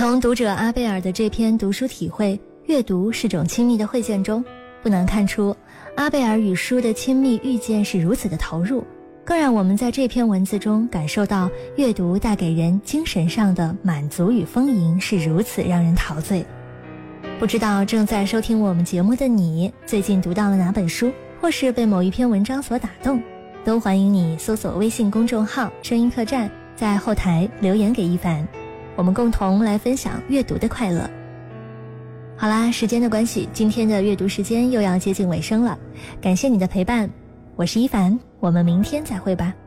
从读者阿贝尔的这篇读书体会阅读是种亲密的会见中，不难看出阿贝尔与书的亲密遇见是如此的投入，更让我们在这篇文字中感受到阅读带给人精神上的满足与丰盈是如此让人陶醉。不知道正在收听我们节目的你，最近读到了哪本书，或是被某一篇文章所打动，都欢迎你搜索微信公众号声音客栈，在后台留言给一凡，我们共同来分享阅读的快乐。好啦，时间的关系，今天的阅读时间又要接近尾声了，感谢你的陪伴，我是一凡，我们明天再会吧。